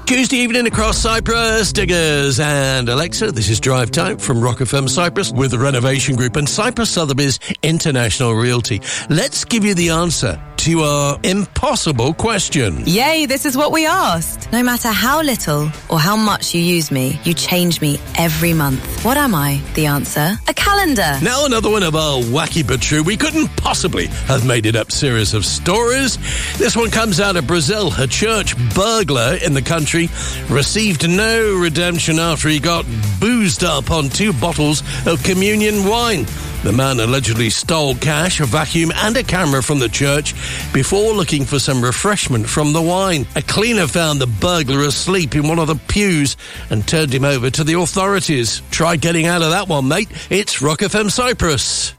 Tuesday evening across Cyprus, Diggers and Alexa. This is Drive Time from Rock FM Cyprus with the Renovation Group and Cyprus Sotheby's International Realty. Let's give you the answer to our impossible question. Yay, this is what we asked. No matter how little or how much you use me, you change me every month. What am I? The answer? A calendar. Now another one of our wacky but true, we couldn't possibly have made it up series of stories. This one comes out of Brazil. A church burglar in the country received no redemption after he got boozed up on 2 bottles of communion wine. The man allegedly stole cash, a vacuum and a camera from the church before looking for some refreshment from the wine. A cleaner found the burglar asleep in one of the pews and turned him over to the authorities. Try getting out of that one, mate. It's Rock FM Cyprus.